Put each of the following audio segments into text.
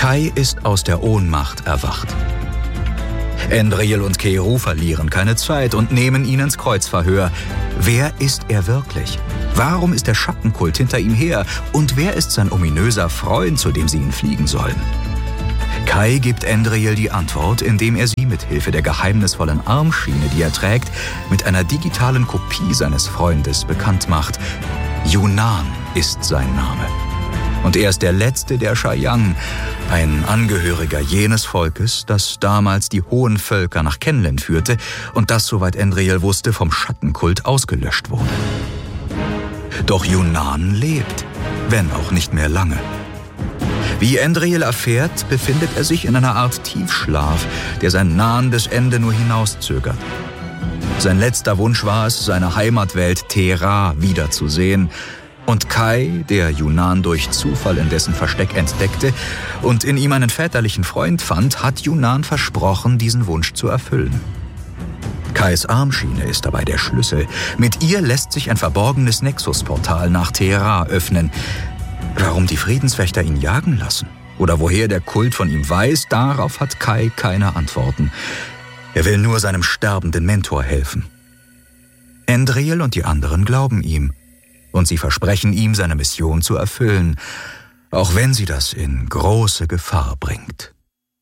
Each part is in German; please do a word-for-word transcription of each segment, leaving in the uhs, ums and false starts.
Kai ist aus der Ohnmacht erwacht. Endril und Kero verlieren keine Zeit und nehmen ihn ins Kreuzverhör. Wer ist er wirklich? Warum ist der Schattenkult hinter ihm her? Und wer ist sein ominöser Freund, zu dem sie ihn fliegen sollen? Kai gibt Endril die Antwort, indem er sie mit Hilfe der geheimnisvollen Armschiene, die er trägt, mit einer digitalen Kopie seines Freundes bekannt macht. Yunan ist sein Name. Und er ist der letzte der Shayang, ein Angehöriger jenes Volkes, das damals die hohen Völker nach Kenlen führte und das, soweit Endril wusste, vom Schattenkult ausgelöscht wurde. Doch Yunan lebt, wenn auch nicht mehr lange. Wie Endril erfährt, befindet er sich in einer Art Tiefschlaf, der sein nahendes Ende nur hinauszögert. Sein letzter Wunsch war es, seine Heimatwelt Thera wiederzusehen. Und Kai, der Yunan durch Zufall in dessen Versteck entdeckte und in ihm einen väterlichen Freund fand, hat Yunan versprochen, diesen Wunsch zu erfüllen. Kais Armschiene ist dabei der Schlüssel. Mit ihr lässt sich ein verborgenes Nexus-Portal nach Thera öffnen. Warum die Friedenswächter ihn jagen lassen? Oder woher der Kult von ihm weiß, darauf hat Kai keine Antworten. Er will nur seinem sterbenden Mentor helfen. Endril und die anderen glauben ihm. Und sie versprechen ihm, seine Mission zu erfüllen, auch wenn sie das in große Gefahr bringt.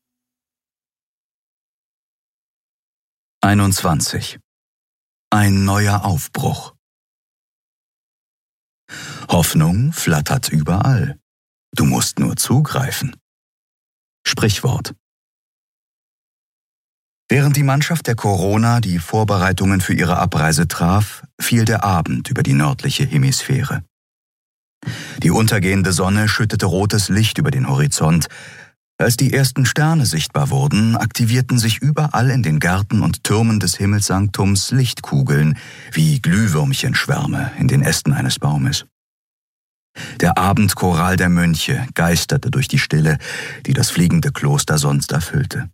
einundzwanzig. Ein neuer Aufbruch. Hoffnung flattert überall. Du musst nur zugreifen. Sprichwort. Während die Mannschaft der Corona die Vorbereitungen für ihre Abreise traf, fiel der Abend über die nördliche Hemisphäre. Die untergehende Sonne schüttete rotes Licht über den Horizont. Als die ersten Sterne sichtbar wurden, aktivierten sich überall in den Gärten und Türmen des Himmelssanktums Lichtkugeln wie Glühwürmchenschwärme in den Ästen eines Baumes. Der Abendchoral der Mönche geisterte durch die Stille, die das fliegende Kloster sonst erfüllte.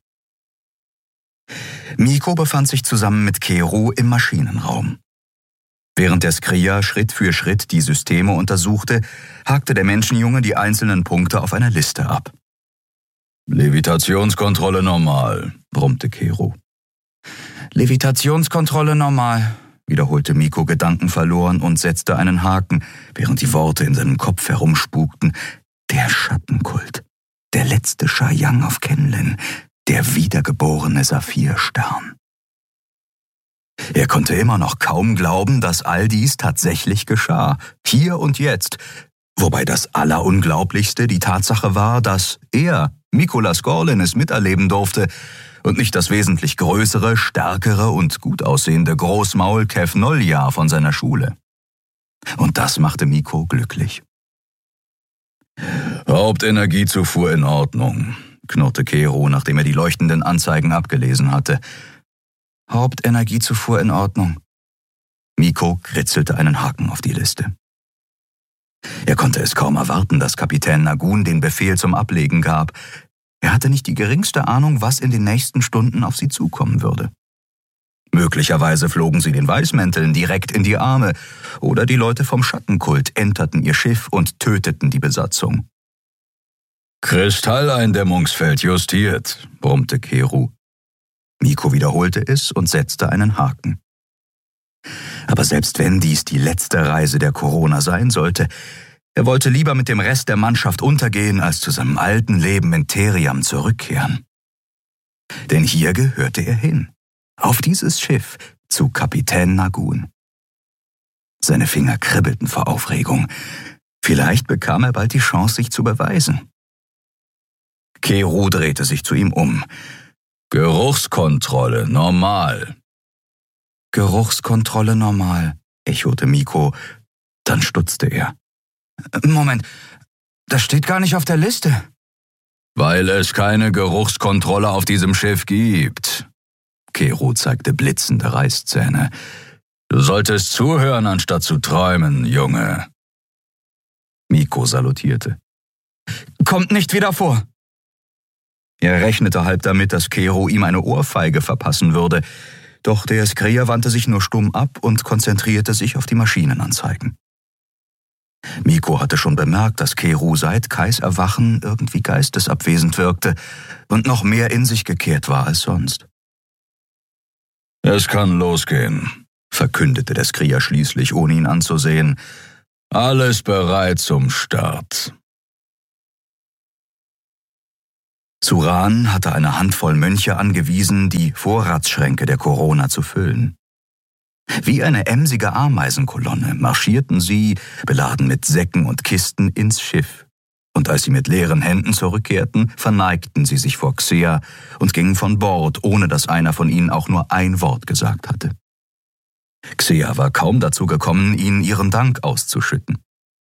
Miko befand sich zusammen mit Kero im Maschinenraum. Während der Skria Schritt für Schritt die Systeme untersuchte, hakte der Menschenjunge die einzelnen Punkte auf einer Liste ab. »Levitationskontrolle normal«, brummte Kero. »Levitationskontrolle normal«, wiederholte Miko gedankenverloren und setzte einen Haken, während die Worte in seinem Kopf herumspukten. Der Schattenkult, der letzte Shayang auf Kenlen, der wiedergeborene Saphirstern. Er konnte immer noch kaum glauben, dass all dies tatsächlich geschah, hier und jetzt, wobei das Allerunglaublichste die Tatsache war, dass er, Mikolas Gorlin, es miterleben durfte und nicht das wesentlich größere, stärkere und gut aussehende Großmaul Kefnolja von seiner Schule. Und das machte Miko glücklich. Hauptenergiezufuhr in Ordnung, knurrte Kero, nachdem er die leuchtenden Anzeigen abgelesen hatte. Hauptenergiezufuhr in Ordnung. Miko kritzelte einen Haken auf die Liste. Er konnte es kaum erwarten, dass Kapitän Nagun den Befehl zum Ablegen gab. Er hatte nicht die geringste Ahnung, was in den nächsten Stunden auf sie zukommen würde. Möglicherweise flogen sie den Weißmänteln direkt in die Arme, oder die Leute vom Schattenkult enterten ihr Schiff und töteten die Besatzung. »Kristalleindämmungsfeld justiert«, brummte Kero. Miko wiederholte es und setzte einen Haken. Aber selbst wenn dies die letzte Reise der Corona sein sollte, er wollte lieber mit dem Rest der Mannschaft untergehen, als zu seinem alten Leben in Theriam zurückkehren. Denn hier gehörte er hin, auf dieses Schiff, zu Kapitän Nagun. Seine Finger kribbelten vor Aufregung. Vielleicht bekam er bald die Chance, sich zu beweisen. Kero drehte sich zu ihm um. »Geruchskontrolle, normal.« »Geruchskontrolle, normal«, echote Miko. Dann stutzte er. »Moment, das steht gar nicht auf der Liste.« »Weil es keine Geruchskontrolle auf diesem Schiff gibt.« Kero zeigte blitzende Reißzähne. »Du solltest zuhören, anstatt zu träumen, Junge.« Miko salutierte. »Kommt nicht wieder vor.« Er rechnete halb damit, dass Kero ihm eine Ohrfeige verpassen würde, doch der Skria wandte sich nur stumm ab und konzentrierte sich auf die Maschinenanzeigen. Miko hatte schon bemerkt, dass Keru seit Kais Erwachen irgendwie geistesabwesend wirkte und noch mehr in sich gekehrt war als sonst. »Es kann losgehen«, verkündete der Skrier schließlich, ohne ihn anzusehen. »Alles bereit zum Start.« Suran hatte eine Handvoll Mönche angewiesen, die Vorratsschränke der Corona zu füllen. Wie eine emsige Ameisenkolonne marschierten sie, beladen mit Säcken und Kisten, ins Schiff. Und als sie mit leeren Händen zurückkehrten, verneigten sie sich vor Xea und gingen von Bord, ohne dass einer von ihnen auch nur ein Wort gesagt hatte. Xea war kaum dazu gekommen, ihnen ihren Dank auszuschütten.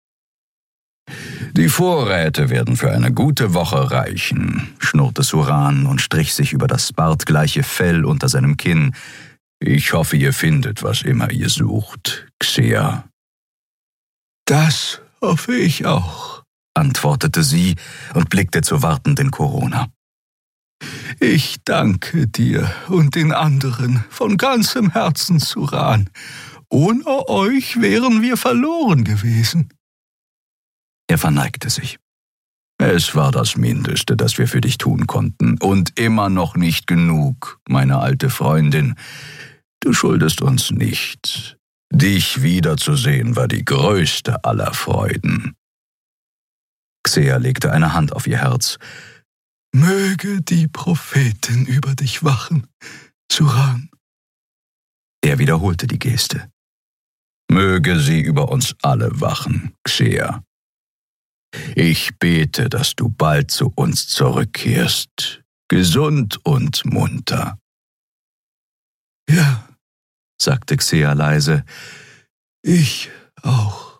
»Die Vorräte werden für eine gute Woche reichen«, schnurrte Suran und strich sich über das bartgleiche Fell unter seinem Kinn. »Ich hoffe, ihr findet, was immer ihr sucht, Xea.« »Das hoffe ich auch«, antwortete sie und blickte zur wartenden Corona. »Ich danke dir und den anderen von ganzem Herzen, Suran. Ohne euch wären wir verloren gewesen.« Er verneigte sich. »Es war das Mindeste, das wir für dich tun konnten, und immer noch nicht genug, meine alte Freundin. Du schuldest uns nichts. Dich wiederzusehen war die größte aller Freuden.« Xea legte eine Hand auf ihr Herz. »Möge die Prophetin über dich wachen, Suran.« Er wiederholte die Geste. »Möge sie über uns alle wachen, Xea. Ich bete, dass du bald zu uns zurückkehrst, gesund und munter.« »Ja«, sagte Xea leise, »ich auch.«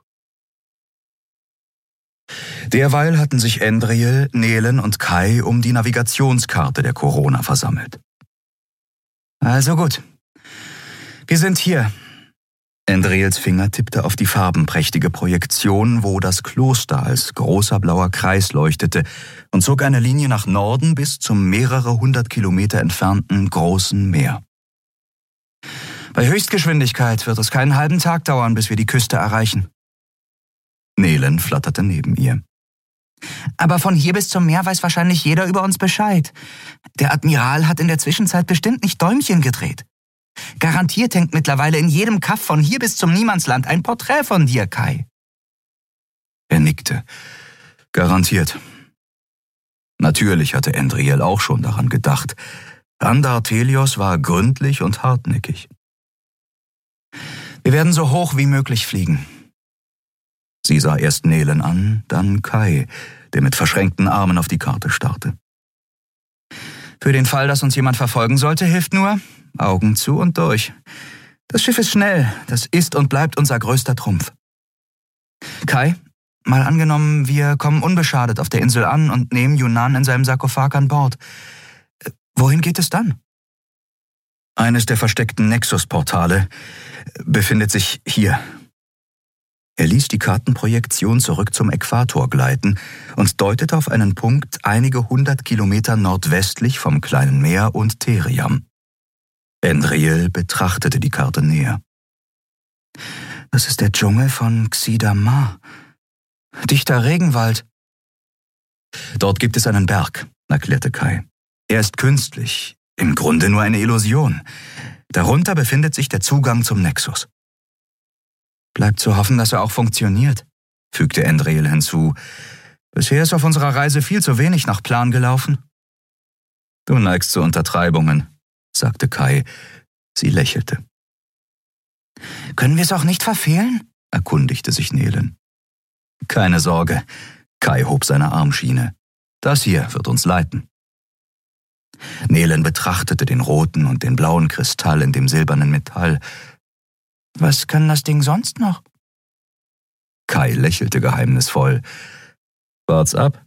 Derweil hatten sich Endriel, Nelen und Kai um die Navigationskarte der Corona versammelt. »Also gut, wir sind hier.« Endriels Finger tippte auf die farbenprächtige Projektion, wo das Kloster als großer blauer Kreis leuchtete, und zog eine Linie nach Norden bis zum mehrere hundert Kilometer entfernten großen Meer. »Bei Höchstgeschwindigkeit wird es keinen halben Tag dauern, bis wir die Küste erreichen.« Nelen flatterte neben ihr. »Aber von hier bis zum Meer weiß wahrscheinlich jeder über uns Bescheid. Der Admiral hat in der Zwischenzeit bestimmt nicht Däumchen gedreht. Garantiert hängt mittlerweile in jedem Kaff von hier bis zum Niemandsland ein Porträt von dir, Kai.« Er nickte. Garantiert. Natürlich hatte Endriel auch schon daran gedacht. Andar Thelios war gründlich und hartnäckig. »Wir werden so hoch wie möglich fliegen.« Sie sah erst Nelen an, dann Kai, der mit verschränkten Armen auf die Karte starrte. »Für den Fall, dass uns jemand verfolgen sollte, hilft nur Augen zu und durch. Das Schiff ist schnell, das ist und bleibt unser größter Trumpf. Kai, mal angenommen, wir kommen unbeschadet auf der Insel an und nehmen Yunnan in seinem Sarkophag an Bord. Wohin geht es dann?« »Eines der versteckten Nexus-Portale befindet sich hier.« Er ließ die Kartenprojektion zurück zum Äquator gleiten und deutete auf einen Punkt einige hundert Kilometer nordwestlich vom kleinen Meer und Theriam. Endriel betrachtete die Karte näher. »Das ist der Dschungel von Xidamar. Dichter Regenwald.« »Dort gibt es einen Berg«, erklärte Kai. »Er ist künstlich, im Grunde nur eine Illusion. Darunter befindet sich der Zugang zum Nexus.« »Bleibt zu hoffen, dass er auch funktioniert«, fügte Endriel hinzu. »Bisher ist auf unserer Reise viel zu wenig nach Plan gelaufen.« »Du neigst zu Untertreibungen«, sagte Kai. Sie lächelte. »Können wir es auch nicht verfehlen?«, erkundigte sich Nelen. »Keine Sorge«, Kai hob seine Armschiene. »Das hier wird uns leiten.« Nelen betrachtete den roten und den blauen Kristall in dem silbernen Metall. »Was kann das Ding sonst noch?« Kai lächelte geheimnisvoll. »Wart's ab.«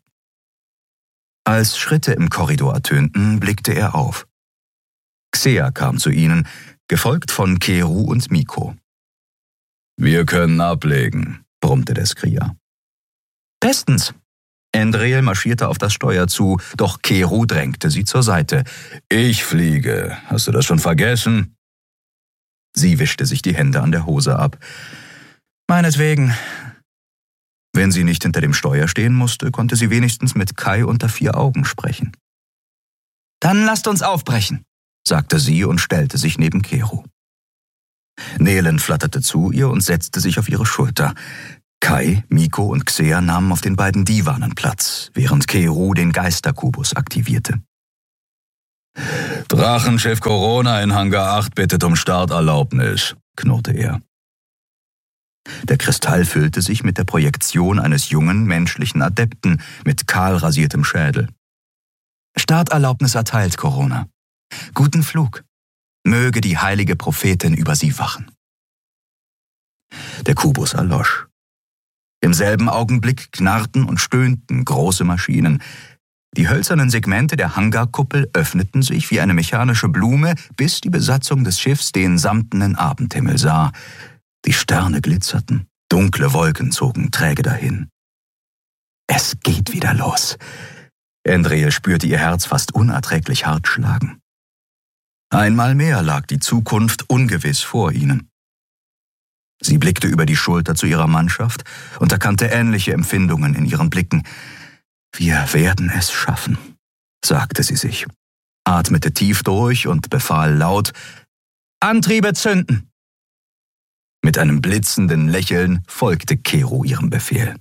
Als Schritte im Korridor ertönten, blickte er auf. Xea kam zu ihnen, gefolgt von Keru und Miko. »Wir können ablegen«, brummte der Skrier. »Bestens.« Endriel marschierte auf das Steuer zu, doch Keru drängte sie zur Seite. »Ich fliege. Hast du das schon vergessen?« Sie wischte sich die Hände an der Hose ab. »Meinetwegen.« Wenn sie nicht hinter dem Steuer stehen musste, konnte sie wenigstens mit Kai unter vier Augen sprechen. »Dann lasst uns aufbrechen«, sagte sie und stellte sich neben Kero. Nelen flatterte zu ihr und setzte sich auf ihre Schulter. Kai, Miko und Xea nahmen auf den beiden Divanen Platz, während Kero den Geisterkubus aktivierte. »Drachenschiff Corona in Hangar acht bittet um Starterlaubnis«, knurrte er. Der Kristall füllte sich mit der Projektion eines jungen menschlichen Adepten mit kahl rasiertem Schädel. »Starterlaubnis erteilt, Corona. Guten Flug. Möge die heilige Prophetin über Sie wachen.« Der Kubus erlosch. Im selben Augenblick knarrten und stöhnten große Maschinen. Die hölzernen Segmente der Hangarkuppel öffneten sich wie eine mechanische Blume, bis die Besatzung des Schiffs den samtenen Abendhimmel sah. Die Sterne glitzerten, dunkle Wolken zogen träge dahin. Es geht wieder los. Endreel spürte ihr Herz fast unerträglich hart schlagen. Einmal mehr lag die Zukunft ungewiss vor ihnen. Sie blickte über die Schulter zu ihrer Mannschaft und erkannte ähnliche Empfindungen in ihren Blicken. »Wir werden es schaffen«, sagte sie sich, atmete tief durch und befahl laut, »Antriebe zünden!« Mit einem blitzenden Lächeln folgte Kero ihrem Befehl.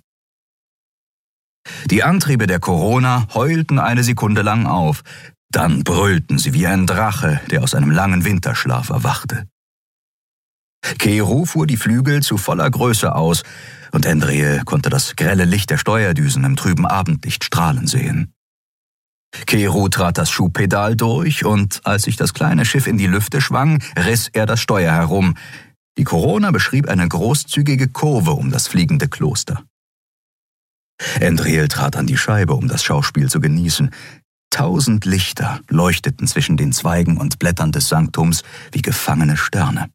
Die Antriebe der Corona heulten eine Sekunde lang auf, dann brüllten sie wie ein Drache, der aus einem langen Winterschlaf erwachte. Kero fuhr die Flügel zu voller Größe aus, und Endreel konnte das grelle Licht der Steuerdüsen im trüben Abendlicht strahlen sehen. Kero trat das Schubpedal durch, und als sich das kleine Schiff in die Lüfte schwang, riss er das Steuer herum. Die Corona beschrieb eine großzügige Kurve um das fliegende Kloster. Endreel trat an die Scheibe, um das Schauspiel zu genießen. Tausend Lichter leuchteten zwischen den Zweigen und Blättern des Sanktums wie gefangene Sterne.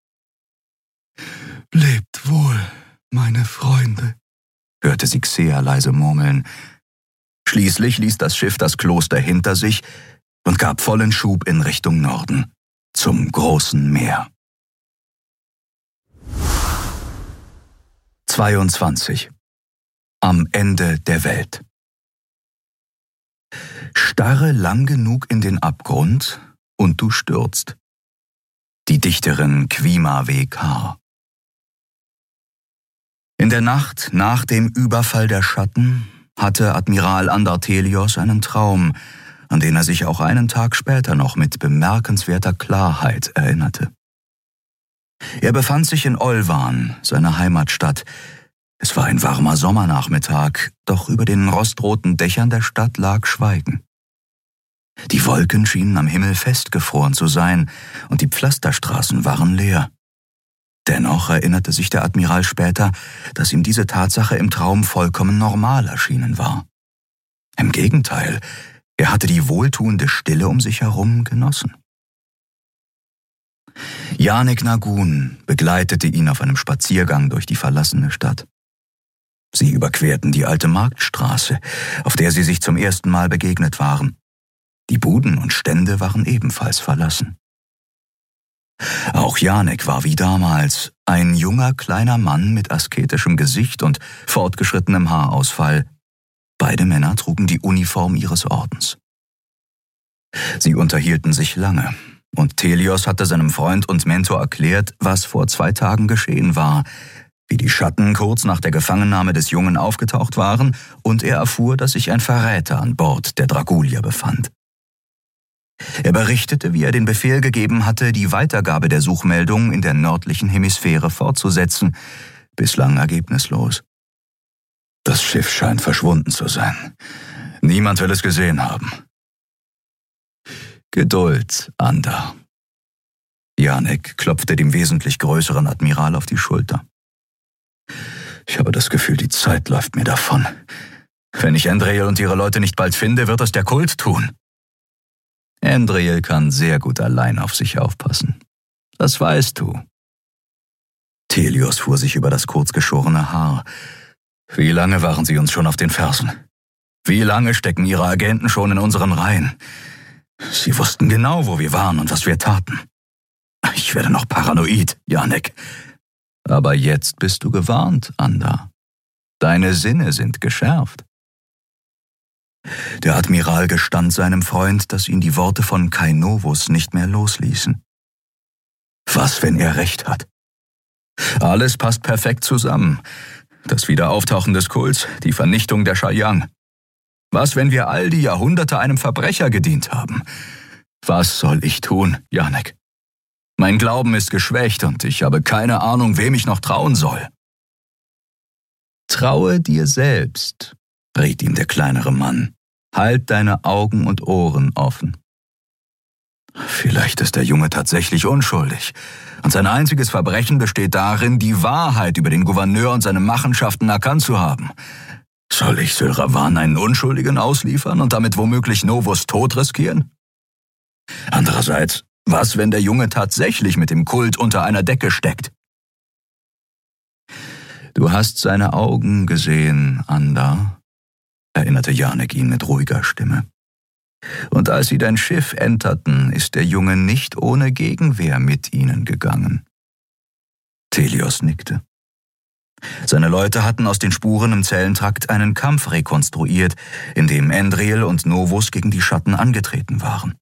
»Lebt wohl, meine Freunde«, hörte sie Xea leise murmeln. Schließlich ließ das Schiff das Kloster hinter sich und gab vollen Schub in Richtung Norden, zum großen Meer. zweiundzwanzig. Am Ende der Welt. Starre lang genug in den Abgrund und du stürzt. Die Dichterin Kwima W. K. In der Nacht nach dem Überfall der Schatten hatte Admiral Andartelios einen Traum, an den er sich auch einen Tag später noch mit bemerkenswerter Klarheit erinnerte. Er befand sich in Olvan, seiner Heimatstadt. Es war ein warmer Sommernachmittag, doch über den rostroten Dächern der Stadt lag Schweigen. Die Wolken schienen am Himmel festgefroren zu sein, und die Pflasterstraßen waren leer. Dennoch erinnerte sich der Admiral später, dass ihm diese Tatsache im Traum vollkommen normal erschienen war. Im Gegenteil, er hatte die wohltuende Stille um sich herum genossen. Janek Nagun begleitete ihn auf einem Spaziergang durch die verlassene Stadt. Sie überquerten die alte Marktstraße, auf der sie sich zum ersten Mal begegnet waren. Die Buden und Stände waren ebenfalls verlassen. Auch Janek war wie damals ein junger, kleiner Mann mit asketischem Gesicht und fortgeschrittenem Haarausfall. Beide Männer trugen die Uniform ihres Ordens. Sie unterhielten sich lange, und Telios hatte seinem Freund und Mentor erklärt, was vor zwei Tagen geschehen war, wie die Schatten kurz nach der Gefangennahme des Jungen aufgetaucht waren, und er erfuhr, dass sich ein Verräter an Bord der Dragulia befand. Er berichtete, wie er den Befehl gegeben hatte, die Weitergabe der Suchmeldung in der nördlichen Hemisphäre fortzusetzen, bislang ergebnislos. Das Schiff scheint verschwunden zu sein. Niemand will es gesehen haben. Geduld, Andar. Janek klopfte dem wesentlich größeren Admiral auf die Schulter. Ich habe das Gefühl, die Zeit läuft mir davon. Wenn ich Endreel und ihre Leute nicht bald finde, wird es der Kult tun. Endreel kann sehr gut allein auf sich aufpassen. Das weißt du. Telios fuhr sich über das kurzgeschorene Haar. Wie lange waren sie uns schon auf den Fersen? Wie lange stecken ihre Agenten schon in unseren Reihen? Sie wussten genau, wo wir waren und was wir taten. Ich werde noch paranoid, Janek. Aber jetzt bist du gewarnt, Andar. Deine Sinne sind geschärft. Der Admiral gestand seinem Freund, dass ihn die Worte von Kai Novus nicht mehr losließen. Was, wenn er recht hat? Alles passt perfekt zusammen. Das Wiederauftauchen des Kults, die Vernichtung der Shaiyang. Was, wenn wir all die Jahrhunderte einem Verbrecher gedient haben? Was soll ich tun, Janek? Mein Glauben ist geschwächt und ich habe keine Ahnung, wem ich noch trauen soll. Traue dir selbst, riet ihm der kleinere Mann. Halt deine Augen und Ohren offen. Vielleicht ist der Junge tatsächlich unschuldig und sein einziges Verbrechen besteht darin, die Wahrheit über den Gouverneur und seine Machenschaften erkannt zu haben. Soll ich Sylravan einen Unschuldigen ausliefern und damit womöglich Novus Tod riskieren? Andererseits, was, wenn der Junge tatsächlich mit dem Kult unter einer Decke steckt? Du hast seine Augen gesehen, Anda, erinnerte Janek ihn mit ruhiger Stimme. Und als sie dein Schiff enterten, ist der Junge nicht ohne Gegenwehr mit ihnen gegangen. Telios nickte. Seine Leute hatten aus den Spuren im Zellentrakt einen Kampf rekonstruiert, in dem Endriel und Novus gegen die Schatten angetreten waren.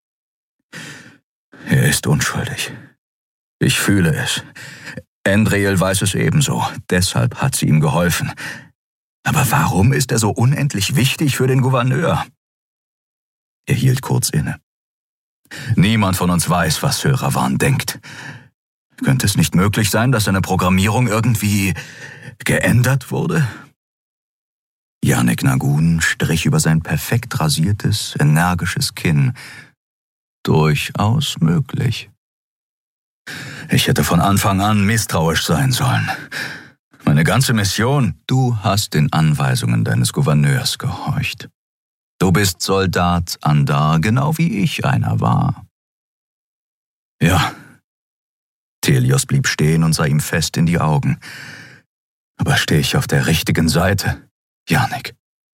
Er ist unschuldig. Ich fühle es. Endriel weiß es ebenso, deshalb hat sie ihm geholfen. Aber warum ist er so unendlich wichtig für den Gouverneur? Er hielt kurz inne. Niemand von uns weiß, was Sylravan denkt. Könnte es nicht möglich sein, dass seine Programmierung irgendwie geändert wurde? Janek Nagun strich über sein perfekt rasiertes, energisches Kinn. Durchaus möglich. Ich hätte von Anfang an misstrauisch sein sollen. Meine ganze Mission, du hast den Anweisungen deines Gouverneurs gehorcht. Du bist Soldat, Andar, genau wie ich einer war. Ja. Telios blieb stehen und sah ihm fest in die Augen. Aber stehe ich auf der richtigen Seite, Janek?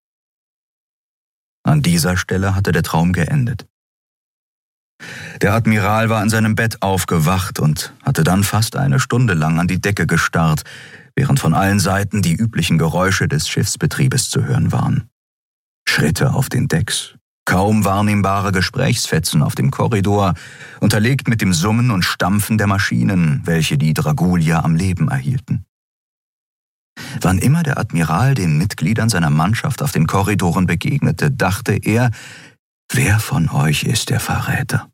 An dieser Stelle hatte der Traum geendet. Der Admiral war in seinem Bett aufgewacht und hatte dann fast eine Stunde lang an die Decke gestarrt, während von allen Seiten die üblichen Geräusche des Schiffsbetriebes zu hören waren. Schritte auf den Decks, kaum wahrnehmbare Gesprächsfetzen auf dem Korridor, unterlegt mit dem Summen und Stampfen der Maschinen, welche die Dragulier am Leben erhielten. Wann immer der Admiral den Mitgliedern seiner Mannschaft auf den Korridoren begegnete, dachte er, wer von euch ist der Verräter?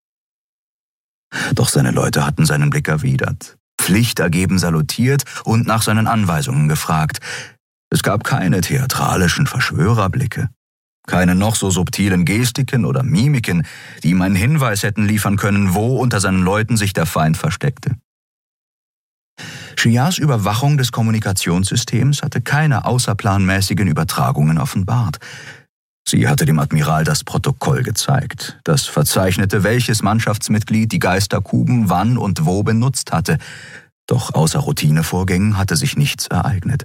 Doch seine Leute hatten seinen Blick erwidert, pflichtergeben salutiert und nach seinen Anweisungen gefragt. Es gab keine theatralischen Verschwörerblicke, keine noch so subtilen Gestiken oder Mimiken, die ihm einen Hinweis hätten liefern können, wo unter seinen Leuten sich der Feind versteckte. Shias Überwachung des Kommunikationssystems hatte keine außerplanmäßigen Übertragungen offenbart. Sie hatte dem Admiral das Protokoll gezeigt, das verzeichnete, welches Mannschaftsmitglied die Geisterkuben wann und wo benutzt hatte, doch außer Routinevorgängen hatte sich nichts ereignet.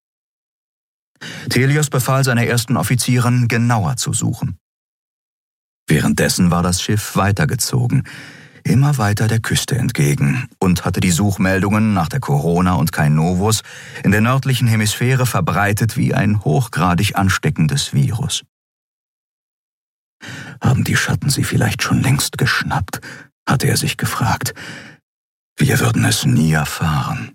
Telios befahl seiner ersten Offizierin, genauer zu suchen. Währenddessen war das Schiff weitergezogen, immer weiter der Küste entgegen und hatte die Suchmeldungen nach der Corona und Kai Novus in der nördlichen Hemisphäre verbreitet wie ein hochgradig ansteckendes Virus. Haben die Schatten sie vielleicht schon längst geschnappt, hatte er sich gefragt. Wir würden es nie erfahren.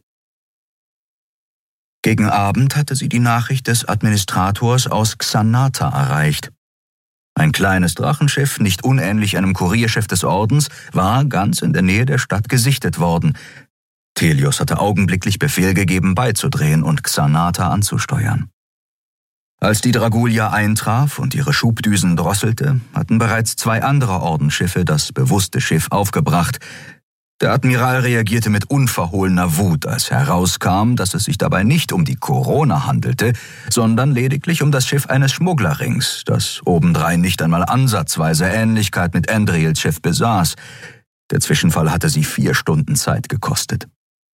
Gegen Abend hatte sie die Nachricht des Administrators aus Xanata erreicht. Ein kleines Drachenschiff, nicht unähnlich einem Kurierschiff des Ordens, war ganz in der Nähe der Stadt gesichtet worden. Telios hatte augenblicklich Befehl gegeben, beizudrehen und Xanata anzusteuern. Als die Dragulia eintraf und ihre Schubdüsen drosselte, hatten bereits zwei andere Ordensschiffe das bewusste Schiff aufgebracht. Der Admiral reagierte mit unverhohlener Wut, als herauskam, dass es sich dabei nicht um die Corona handelte, sondern lediglich um das Schiff eines Schmugglerrings, das obendrein nicht einmal ansatzweise Ähnlichkeit mit Endriels Schiff besaß. Der Zwischenfall hatte sie vier Stunden Zeit gekostet.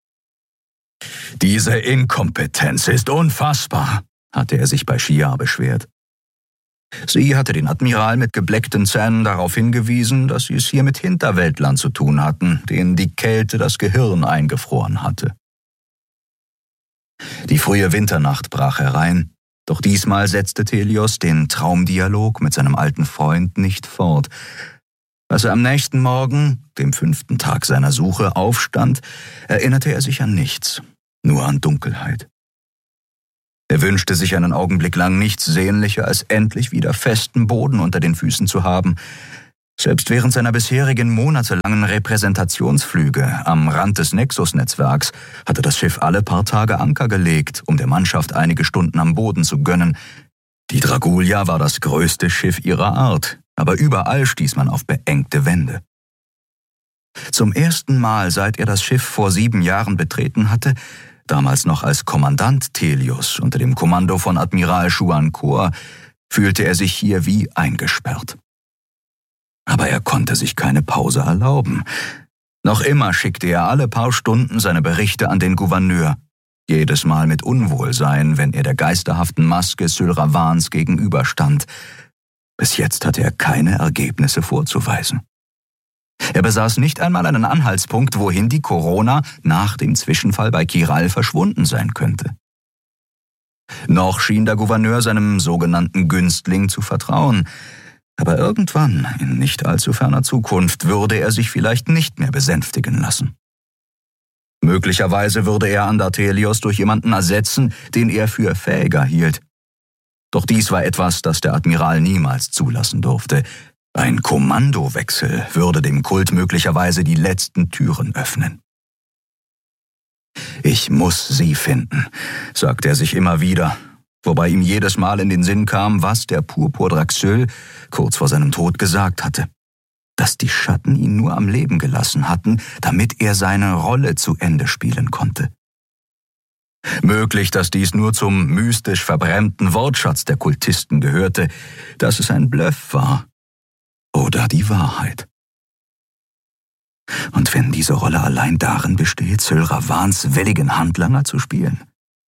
»Diese Inkompetenz ist unfassbar«, hatte er sich bei Shia beschwert. Sie hatte den Admiral mit gebleckten Zähnen darauf hingewiesen, dass sie es hier mit Hinterwäldlern zu tun hatten, denen die Kälte das Gehirn eingefroren hatte. Die frühe Winternacht brach herein, doch diesmal setzte Thelios den Traumdialog mit seinem alten Freund nicht fort. Als er am nächsten Morgen, dem fünften Tag seiner Suche, aufstand, erinnerte er sich an nichts, nur an Dunkelheit. Er wünschte sich einen Augenblick lang nichts sehnlicher, als endlich wieder festen Boden unter den Füßen zu haben. Selbst während seiner bisherigen monatelangen Repräsentationsflüge am Rand des Nexus-Netzwerks hatte das Schiff alle paar Tage Anker gelegt, um der Mannschaft einige Stunden am Boden zu gönnen. Die Dragulia war das größte Schiff ihrer Art, aber überall stieß man auf beengte Wände. Zum ersten Mal, seit er das Schiff vor sieben Jahren betreten hatte, damals noch als Kommandant Thelios unter dem Kommando von Admiral Shuan Kor, fühlte er sich hier wie eingesperrt. Aber er konnte sich keine Pause erlauben. Noch immer schickte er alle paar Stunden seine Berichte an den Gouverneur, jedes Mal mit Unwohlsein, wenn er der geisterhaften Maske Sylravans gegenüberstand. Bis jetzt hatte er keine Ergebnisse vorzuweisen. Er besaß nicht einmal einen Anhaltspunkt, wohin die Corona nach dem Zwischenfall bei Kiral verschwunden sein könnte. Noch schien der Gouverneur seinem sogenannten Günstling zu vertrauen, aber irgendwann, in nicht allzu ferner Zukunft, würde er sich vielleicht nicht mehr besänftigen lassen. Möglicherweise würde er Andartelios durch jemanden ersetzen, den er für fähiger hielt. Doch dies war etwas, das der Admiral niemals zulassen durfte. Ein Kommandowechsel würde dem Kult möglicherweise die letzten Türen öffnen. »Ich muss sie finden«, sagte er sich immer wieder, wobei ihm jedes Mal in den Sinn kam, was der Purpur Draxyl kurz vor seinem Tod gesagt hatte, dass die Schatten ihn nur am Leben gelassen hatten, damit er seine Rolle zu Ende spielen konnte. Möglich, dass dies nur zum mystisch verbrämten Wortschatz der Kultisten gehörte, dass es ein Bluff war oder die Wahrheit. Und wenn diese Rolle allein darin besteht, Sylravans willigen Handlanger zu spielen?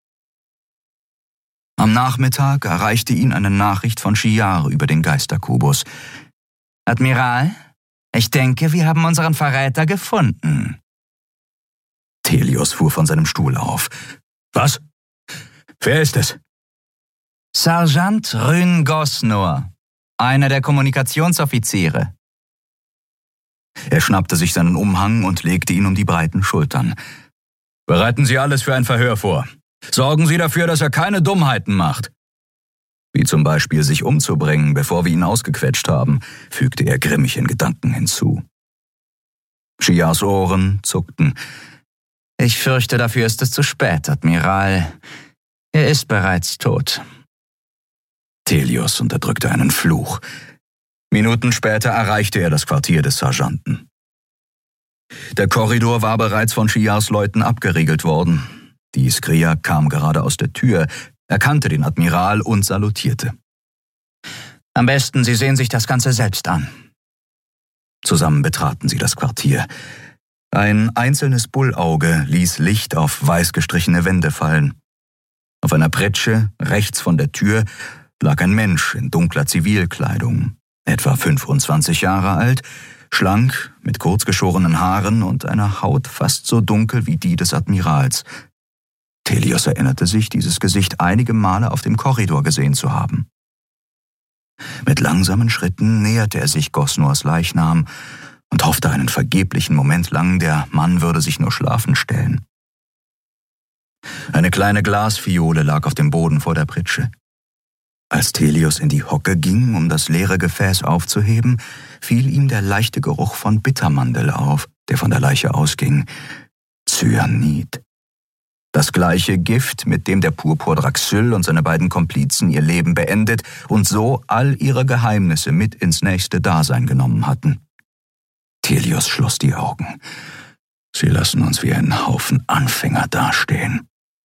Am Nachmittag erreichte ihn eine Nachricht von Shiar über den Geisterkubus. »Admiral, ich denke, wir haben unseren Verräter gefunden.« Thelios fuhr von seinem Stuhl auf. »Was? Wer ist es?« »Sergeant Rhyn Gosnor, einer der Kommunikationsoffiziere.« Er schnappte sich seinen Umhang und legte ihn um die breiten Schultern. »Bereiten Sie alles für ein Verhör vor. Sorgen Sie dafür, dass er keine Dummheiten macht.« Wie zum Beispiel sich umzubringen, bevor wir ihn ausgequetscht haben, fügte er grimmig in Gedanken hinzu. Shiars Ohren zuckten. »Ich fürchte, dafür ist es zu spät, Admiral. Er ist bereits tot.« Thelios unterdrückte einen Fluch. Minuten später erreichte er das Quartier des Sergeanten. Der Korridor war bereits von Shiars Leuten abgeriegelt worden. Die Iskria kam gerade aus der Tür, erkannte den Admiral und salutierte. »Am besten, Sie sehen sich das Ganze selbst an.« Zusammen betraten sie das Quartier. Ein einzelnes Bullauge ließ Licht auf weiß gestrichene Wände fallen. Auf einer Pritsche, rechts von der Tür, lag ein Mensch in dunkler Zivilkleidung, etwa fünfundzwanzig Jahre alt, schlank, mit kurzgeschorenen Haaren und einer Haut fast so dunkel wie die des Admirals. Thelios erinnerte sich, dieses Gesicht einige Male auf dem Korridor gesehen zu haben. Mit langsamen Schritten näherte er sich Gosnors Leichnam und hoffte einen vergeblichen Moment lang, der Mann würde sich nur schlafen stellen. Eine kleine Glasfiole lag auf dem Boden vor der Pritsche. Als Thelios in die Hocke ging, um das leere Gefäß aufzuheben, fiel ihm der leichte Geruch von Bittermandel auf, der von der Leiche ausging. Cyanid. Das gleiche Gift, mit dem der Purpur Draxyl und seine beiden Komplizen ihr Leben beendet und so all ihre Geheimnisse mit ins nächste Dasein genommen hatten. Thelios schloss die Augen. Sie lassen uns wie ein Haufen Anfänger dastehen.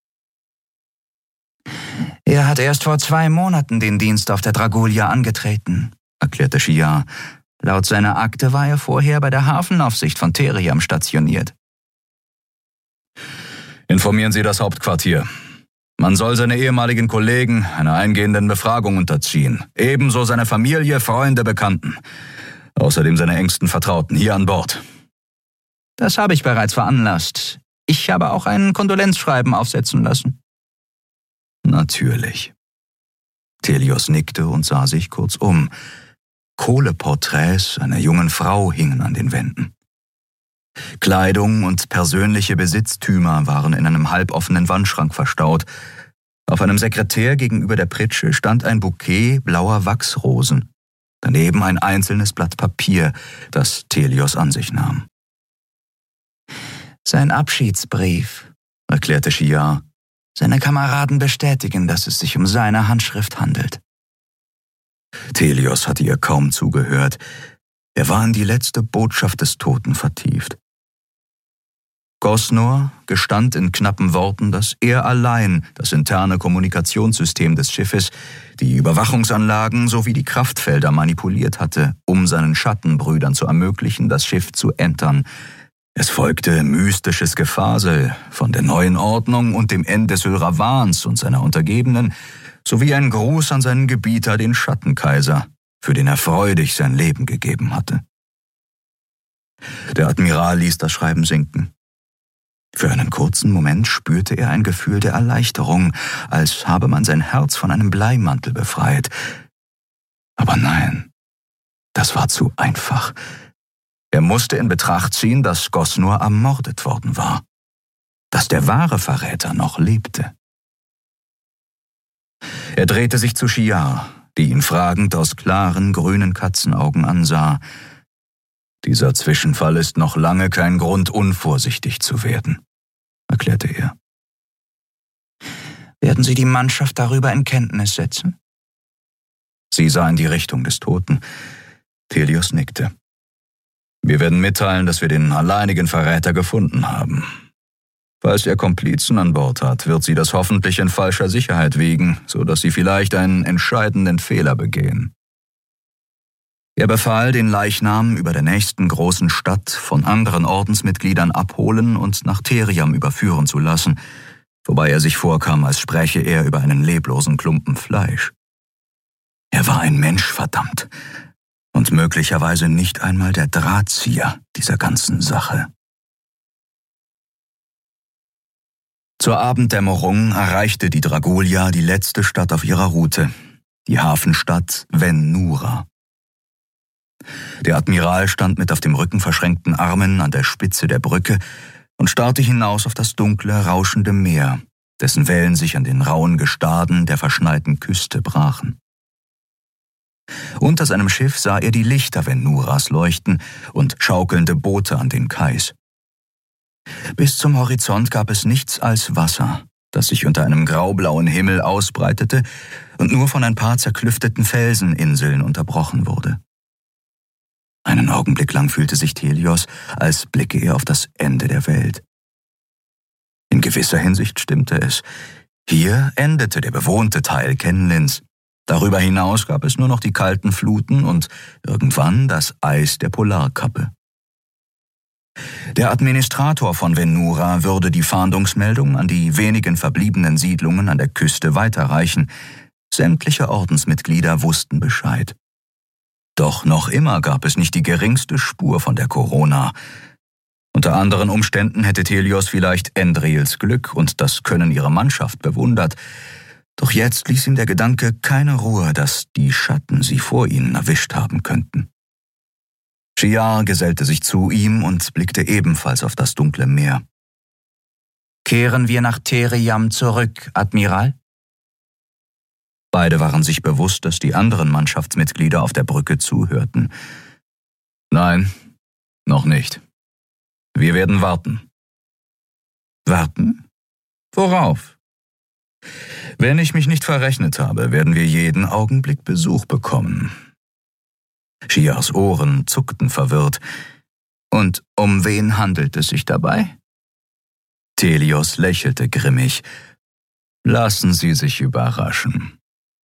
»Er hat erst vor zwei Monaten den Dienst auf der Dragulia angetreten«, erklärte Shiar. »Laut seiner Akte war er vorher bei der Hafenaufsicht von Theriam stationiert.« »Informieren Sie das Hauptquartier. Man soll seine ehemaligen Kollegen einer eingehenden Befragung unterziehen. Ebenso seine Familie, Freunde, Bekannten. Außerdem seine engsten Vertrauten hier an Bord.« »Das habe ich bereits veranlasst. Ich habe auch ein Kondolenzschreiben aufsetzen lassen.« Natürlich. Telios nickte und sah sich kurz um. Kohleporträts einer jungen Frau hingen an den Wänden. Kleidung und persönliche Besitztümer waren in einem halboffenen Wandschrank verstaut. Auf einem Sekretär gegenüber der Pritsche stand ein Bouquet blauer Wachsrosen. Daneben ein einzelnes Blatt Papier, das Telios an sich nahm. Sein Abschiedsbrief, erklärte Shiar. Seine Kameraden bestätigen, dass es sich um seine Handschrift handelt. Telios hatte ihr kaum zugehört. Er war in die letzte Botschaft des Toten vertieft. Gosnor gestand in knappen Worten, dass er allein das interne Kommunikationssystem des Schiffes, die Überwachungsanlagen sowie die Kraftfelder manipuliert hatte, um seinen Schattenbrüdern zu ermöglichen, das Schiff zu entern. Es folgte mystisches Gefasel von der neuen Ordnung und dem Ende Sylravans und seiner Untergebenen, sowie ein Gruß an seinen Gebieter, den Schattenkaiser, für den er freudig sein Leben gegeben hatte. Der Admiral ließ das Schreiben sinken. Für einen kurzen Moment spürte er ein Gefühl der Erleichterung, als habe man sein Herz von einem Bleimantel befreit. Aber nein, das war zu einfach. Er musste in Betracht ziehen, dass Gosnor ermordet worden war, dass der wahre Verräter noch lebte. Er drehte sich zu Shiar, die ihn fragend aus klaren, grünen Katzenaugen ansah. Dieser Zwischenfall ist noch lange kein Grund, unvorsichtig zu werden, erklärte er. Werden Sie die Mannschaft darüber in Kenntnis setzen? Sie sah in die Richtung des Toten. Telios nickte. Wir werden mitteilen, dass wir den alleinigen Verräter gefunden haben. Falls er Komplizen an Bord hat, wird sie das hoffentlich in falscher Sicherheit wiegen, so dass sie vielleicht einen entscheidenden Fehler begehen. Er befahl, den Leichnam über der nächsten großen Stadt von anderen Ordensmitgliedern abholen und nach Theriam überführen zu lassen, wobei er sich vorkam, als spräche er über einen leblosen Klumpen Fleisch. Er war ein Mensch, verdammt, und möglicherweise nicht einmal der Drahtzieher dieser ganzen Sache. Zur Abenddämmerung erreichte die Dragolia die letzte Stadt auf ihrer Route, die Hafenstadt Ven-Nura. Der Admiral stand mit auf dem Rücken verschränkten Armen an der Spitze der Brücke und starrte hinaus auf das dunkle, rauschende Meer, dessen Wellen sich an den rauen Gestaden der verschneiten Küste brachen. Unter seinem Schiff sah er die Lichter Ven-Nuras leuchten und schaukelnde Boote an den Kais. Bis zum Horizont gab es nichts als Wasser, das sich unter einem graublauen Himmel ausbreitete und nur von ein paar zerklüfteten Felseninseln unterbrochen wurde. Einen Augenblick lang fühlte sich Telios, als blicke er auf das Ende der Welt. In gewisser Hinsicht stimmte es. Hier endete der bewohnte Teil Kenlins. Darüber hinaus gab es nur noch die kalten Fluten und irgendwann das Eis der Polarkappe. Der Administrator von Ven-Nura würde die Fahndungsmeldung an die wenigen verbliebenen Siedlungen an der Küste weiterreichen. Sämtliche Ordensmitglieder wussten Bescheid. Doch noch immer gab es nicht die geringste Spur von der Corona. Unter anderen Umständen hätte Telios vielleicht Endriels Glück und das Können ihrer Mannschaft bewundert. Doch jetzt ließ ihm der Gedanke keine Ruhe, dass die Schatten sie vor ihnen erwischt haben könnten. Shiar gesellte sich zu ihm und blickte ebenfalls auf das dunkle Meer. »Kehren wir nach Theriam zurück, Admiral?« Beide waren sich bewusst, dass die anderen Mannschaftsmitglieder auf der Brücke zuhörten. »Nein, noch nicht. Wir werden warten.« »Warten? Worauf?« »Wenn ich mich nicht verrechnet habe, werden wir jeden Augenblick Besuch bekommen.« Shiars Ohren zuckten verwirrt. »Und um wen handelt es sich dabei?« Telios lächelte grimmig. »Lassen Sie sich überraschen.«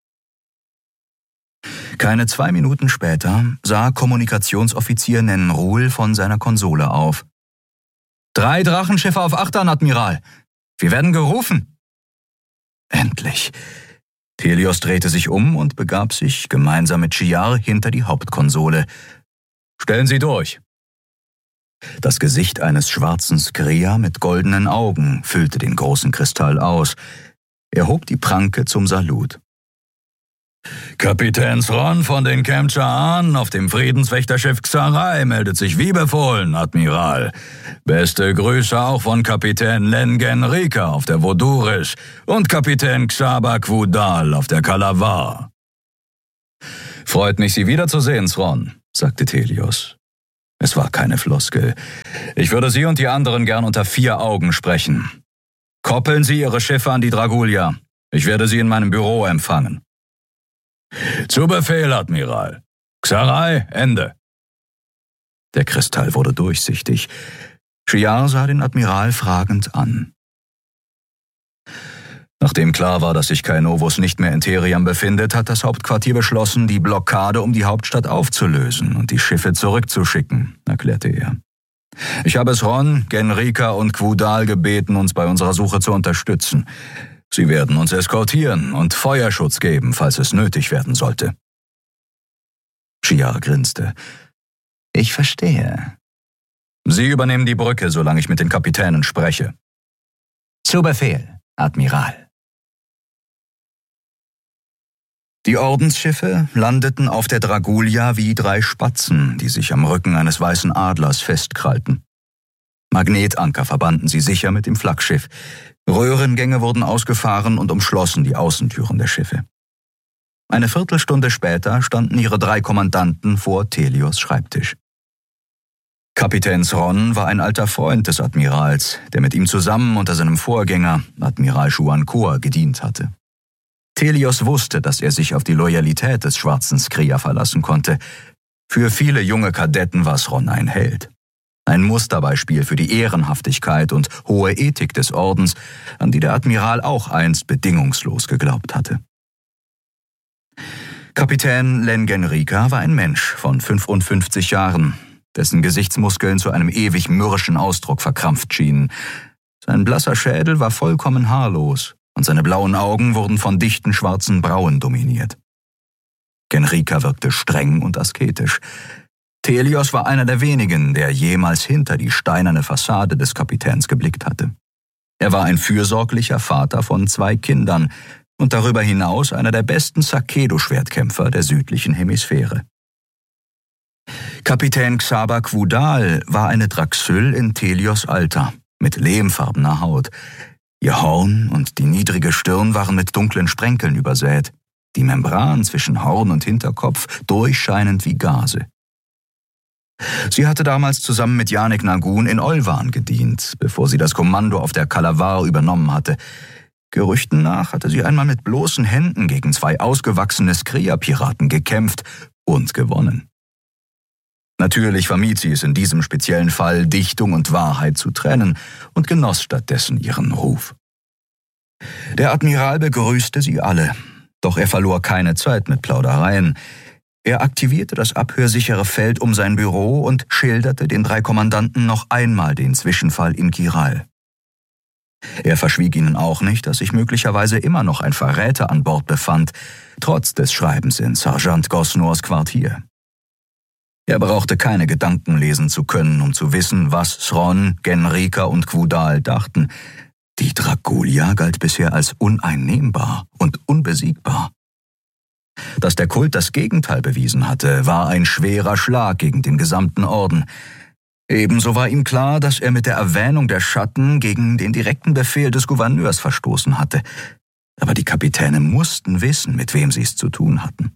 Keine zwei Minuten später sah Kommunikationsoffizier Nenrul von seiner Konsole auf. »Drei Drachenschiffe auf Achtern, Admiral. Wir werden gerufen.« Endlich. Telios drehte sich um und begab sich gemeinsam mit Shiar hinter die Hauptkonsole. »Stellen Sie durch!« Das Gesicht eines schwarzen Skria mit goldenen Augen füllte den großen Kristall aus. Er hob die Pranke zum Salut. »Kapitän Thrawn von den Kem'Cha'an auf dem Friedenswächterschiff Xarai meldet sich wie befohlen, Admiral. Beste Grüße auch von Kapitän Len Genrika auf der Voduris und Kapitän Xaba Quudal auf der Kalavar.« »Freut mich, Sie wiederzusehen, Thrawn«, sagte Telios. Es war keine Floskel. »Ich würde Sie und die anderen gern unter vier Augen sprechen. Koppeln Sie Ihre Schiffe an die Dragulia. Ich werde Sie in meinem Büro empfangen.« »Zu Befehl, Admiral. Xarai, Ende.« Der Kristall wurde durchsichtig. Shiar sah den Admiral fragend an. Nachdem klar war, dass sich Kaenovus nicht mehr in Theriam befindet, hat das Hauptquartier beschlossen, die Blockade um die Hauptstadt aufzulösen und die Schiffe zurückzuschicken, erklärte er. Ich habe Thrawn, Genrika und Quudal gebeten, uns bei unserer Suche zu unterstützen. Sie werden uns eskortieren und Feuerschutz geben, falls es nötig werden sollte. Shiar grinste. Ich verstehe. Sie übernehmen die Brücke, solange ich mit den Kapitänen spreche. Zu Befehl, Admiral. Die Ordensschiffe landeten auf der Dragulia wie drei Spatzen, die sich am Rücken eines weißen Adlers festkrallten. Magnetanker verbanden sie sicher mit dem Flaggschiff. Röhrengänge wurden ausgefahren und umschlossen die Außentüren der Schiffe. Eine Viertelstunde später standen ihre drei Kommandanten vor Telios Schreibtisch. Kapitän Thrawn war ein alter Freund des Admirals, der mit ihm zusammen unter seinem Vorgänger, Admiral Shuan Kor, gedient hatte. Telios wusste, dass er sich auf die Loyalität des schwarzen Skria verlassen konnte. Für viele junge Kadetten war Thrawn ein Held. Ein Musterbeispiel für die Ehrenhaftigkeit und hohe Ethik des Ordens, an die der Admiral auch einst bedingungslos geglaubt hatte. Kapitän Len Genrika war ein Mensch von fünfundfünfzig Jahren, dessen Gesichtsmuskeln zu einem ewig mürrischen Ausdruck verkrampft schienen. Sein blasser Schädel war vollkommen haarlos und seine blauen Augen wurden von dichten schwarzen Brauen dominiert. Genrika wirkte streng und asketisch. Telios war einer der wenigen, der jemals hinter die steinerne Fassade des Kapitäns geblickt hatte. Er war ein fürsorglicher Vater von zwei Kindern und darüber hinaus einer der besten Sakedo-Schwertkämpfer der südlichen Hemisphäre. Kapitän Xaba Quudal war eine Draxyl in Telios Alter, mit lehmfarbener Haut. Ihr Horn und die niedrige Stirn waren mit dunklen Sprenkeln übersät, die Membran zwischen Horn und Hinterkopf durchscheinend wie Gase. Sie hatte damals zusammen mit Yanik Nagun in Olvan gedient, bevor sie das Kommando auf der Kalavar übernommen hatte. Gerüchten nach hatte sie einmal mit bloßen Händen gegen zwei ausgewachsene Skria-Piraten gekämpft und gewonnen. Natürlich vermied sie es in diesem speziellen Fall, Dichtung und Wahrheit zu trennen und genoss stattdessen ihren Ruf. Der Admiral begrüßte sie alle, doch er verlor keine Zeit mit Plaudereien. Er aktivierte das abhörsichere Feld um sein Büro und schilderte den drei Kommandanten noch einmal den Zwischenfall in Kiral. Er verschwieg ihnen auch nicht, dass sich möglicherweise immer noch ein Verräter an Bord befand, trotz des Schreibens in Sergeant Gosnors Quartier. Er brauchte keine Gedanken lesen zu können, um zu wissen, was Thrawn, Genrika und Quudal dachten. Die Dragulia galt bisher als uneinnehmbar und unbesiegbar. Dass der Kult das Gegenteil bewiesen hatte, war ein schwerer Schlag gegen den gesamten Orden. Ebenso war ihm klar, dass er mit der Erwähnung der Schatten gegen den direkten Befehl des Gouverneurs verstoßen hatte. Aber die Kapitäne mussten wissen, mit wem sie es zu tun hatten.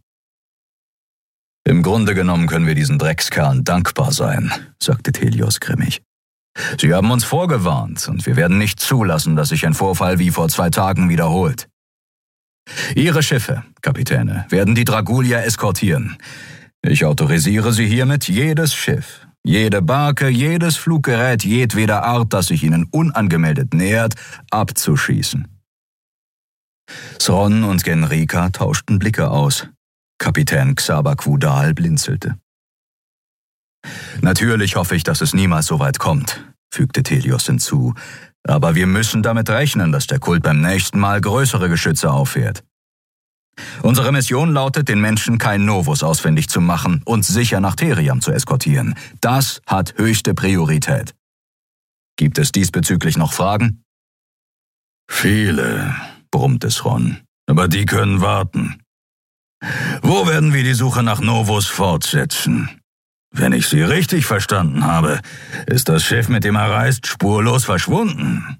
»Im Grunde genommen können wir diesen Dreckskerlen dankbar sein«, sagte Telios grimmig. »Sie haben uns vorgewarnt und wir werden nicht zulassen, dass sich ein Vorfall wie vor zwei Tagen wiederholt. Ihre Schiffe, Kapitäne, werden die Dragulia eskortieren. Ich autorisiere Sie hiermit, jedes Schiff, jede Barke, jedes Fluggerät jedweder Art, das sich Ihnen unangemeldet nähert, abzuschießen.« Thrawn und Genrika tauschten Blicke aus. Kapitän Xaba Quudal blinzelte. »Natürlich hoffe ich, dass es niemals so weit kommt«, fügte Telios hinzu, »aber wir müssen damit rechnen, dass der Kult beim nächsten Mal größere Geschütze auffährt. Unsere Mission lautet, den Menschen kein Novus ausfindig zu machen und sicher nach Theriam zu eskortieren. Das hat höchste Priorität. Gibt es diesbezüglich noch Fragen?« »Viele«, brummte Sron. »Aber die können warten. Wo werden wir die Suche nach Novus fortsetzen? Wenn ich Sie richtig verstanden habe, ist das Schiff, mit dem er reist, spurlos verschwunden.«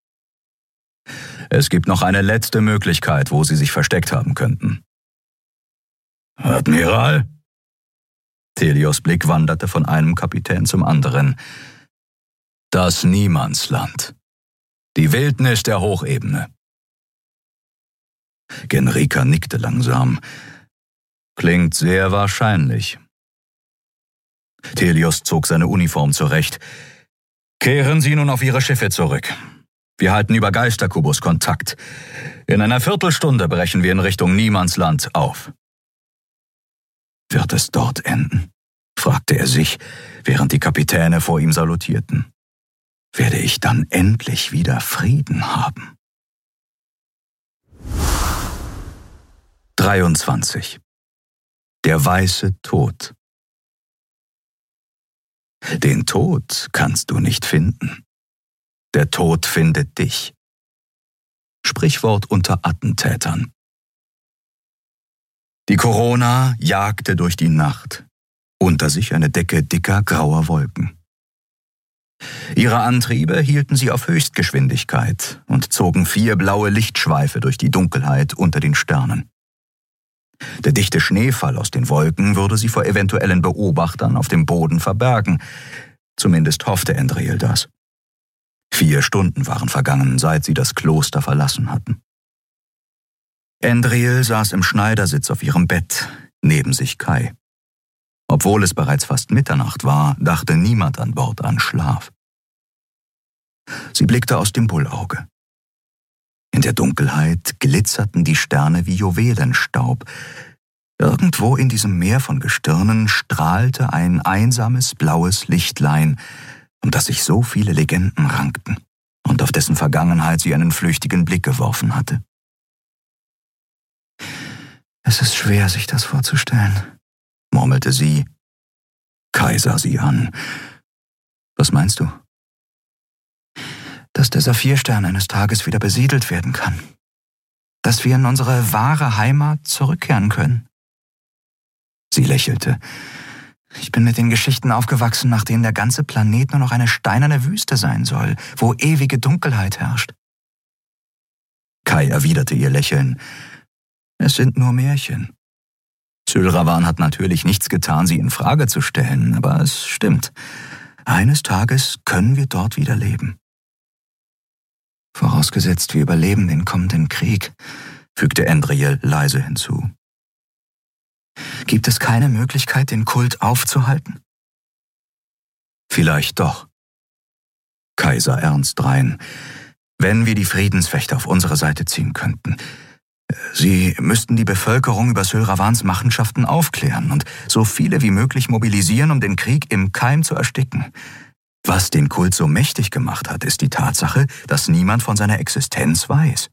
»Es gibt noch eine letzte Möglichkeit, wo Sie sich versteckt haben könnten.« »Admiral?« Thelios' Blick wanderte von einem Kapitän zum anderen. »Das Niemandsland. Die Wildnis der Hochebene.« Genrika nickte langsam. »Klingt sehr wahrscheinlich.« Thelios zog seine Uniform zurecht. »Kehren Sie nun auf Ihre Schiffe zurück. Wir halten über Geisterkubus Kontakt. In einer Viertelstunde brechen wir in Richtung Niemandsland auf.« »Wird es dort enden?« fragte er sich, während die Kapitäne vor ihm salutierten. »Werde ich dann endlich wieder Frieden haben?« dreiundzwanzig. Der weiße Tod. Den Tod kannst du nicht finden. Der Tod findet dich. Sprichwort unter Attentätern. Die Corona jagte durch die Nacht, unter sich eine Decke dicker grauer Wolken. Ihre Antriebe hielten sie auf Höchstgeschwindigkeit und zogen vier blaue Lichtschweife durch die Dunkelheit unter den Sternen. Der dichte Schneefall aus den Wolken würde sie vor eventuellen Beobachtern auf dem Boden verbergen. Zumindest hoffte Endriel das. Vier Stunden waren vergangen, seit sie das Kloster verlassen hatten. Endriel saß im Schneidersitz auf ihrem Bett, neben sich Kai. Obwohl es bereits fast Mitternacht war, dachte niemand an Bord an Schlaf. Sie blickte aus dem Bullauge. In der Dunkelheit glitzerten die Sterne wie Juwelenstaub. Irgendwo in diesem Meer von Gestirnen strahlte ein einsames blaues Lichtlein, um das sich so viele Legenden rankten und auf dessen Vergangenheit sie einen flüchtigen Blick geworfen hatte. »Es ist schwer, sich das vorzustellen«, murmelte sie. Kai sah sie an. »Was meinst du?« »Dass der Saphirstern eines Tages wieder besiedelt werden kann. Dass wir in unsere wahre Heimat zurückkehren können.« Sie lächelte. »Ich bin mit den Geschichten aufgewachsen, nach denen der ganze Planet nur noch eine steinerne Wüste sein soll, wo ewige Dunkelheit herrscht.« Kai erwiderte ihr Lächeln. »Es sind nur Märchen. Sylravan hat natürlich nichts getan, sie in Frage zu stellen, aber es stimmt. Eines Tages können wir dort wieder leben.« »Vorausgesetzt, wir überleben den kommenden Krieg«, fügte Endriel leise hinzu. »Gibt es keine Möglichkeit, den Kult aufzuhalten?« »Vielleicht doch.« Kai sah ernst drein. »Wenn wir die Friedenswächter auf unsere Seite ziehen könnten. Sie müssten die Bevölkerung über Sylravans Machenschaften aufklären und so viele wie möglich mobilisieren, um den Krieg im Keim zu ersticken. Was den Kult so mächtig gemacht hat, ist die Tatsache, dass niemand von seiner Existenz weiß.«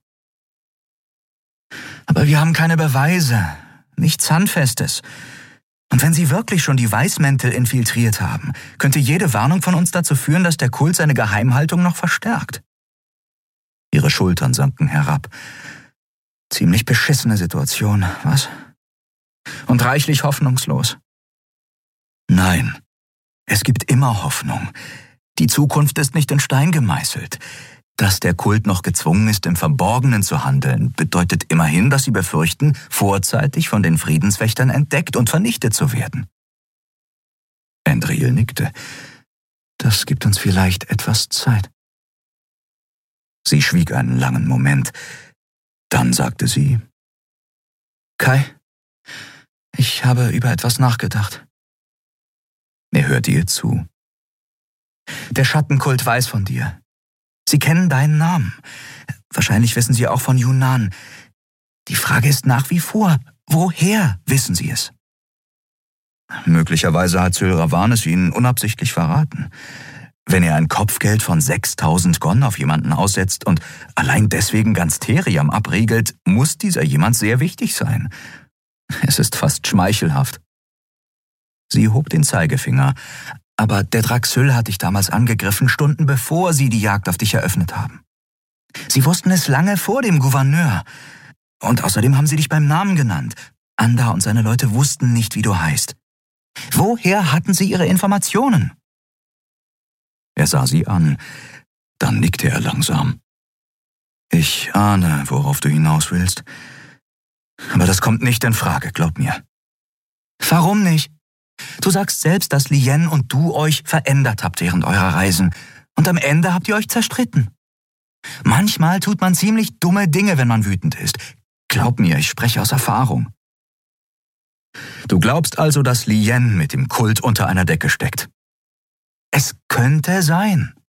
»Aber wir haben keine Beweise, nichts Handfestes. Und wenn Sie wirklich schon die Weißmäntel infiltriert haben, könnte jede Warnung von uns dazu führen, dass der Kult seine Geheimhaltung noch verstärkt.« Ihre Schultern sanken herab. Ziemlich beschissene Situation, was? Und reichlich hoffnungslos. »Nein, es gibt immer Hoffnung. Die Zukunft ist nicht in Stein gemeißelt. Dass der Kult noch gezwungen ist, im Verborgenen zu handeln, bedeutet immerhin, dass sie befürchten, vorzeitig von den Friedenswächtern entdeckt und vernichtet zu werden.« Endriel nickte. »Das gibt uns vielleicht etwas Zeit.« Sie schwieg einen langen Moment. Dann sagte sie: »Kai, ich habe über etwas nachgedacht.« Er hörte ihr zu. »Der Schattenkult weiß von dir. Sie kennen deinen Namen. Wahrscheinlich wissen sie auch von Yunnan. Die Frage ist nach wie vor, woher wissen sie es?« »Möglicherweise hat Sylravan es ihnen unabsichtlich verraten. Wenn er ein Kopfgeld von sechstausend Gon auf jemanden aussetzt und allein deswegen ganz Theriam abriegelt, muss dieser jemand sehr wichtig sein. Es ist fast schmeichelhaft.« Sie hob den Zeigefinger. »Aber der Draxyl hat dich damals angegriffen, Stunden bevor sie die Jagd auf dich eröffnet haben. Sie wussten es lange vor dem Gouverneur. Und außerdem haben sie dich beim Namen genannt. Anda und seine Leute wussten nicht, wie du heißt. Woher hatten sie ihre Informationen?« Er sah sie an, dann nickte er langsam. »Ich ahne, worauf du hinaus willst. Aber das kommt nicht in Frage, glaub mir.« »Warum nicht? Du sagst selbst, dass Lien und du euch verändert habt während eurer Reisen. Und am Ende habt ihr euch zerstritten. Manchmal tut man ziemlich dumme Dinge, wenn man wütend ist. Glaub mir, ich spreche aus Erfahrung.« »Du glaubst also, dass Lien mit dem Kult unter einer Decke steckt?« »Es könnte sein.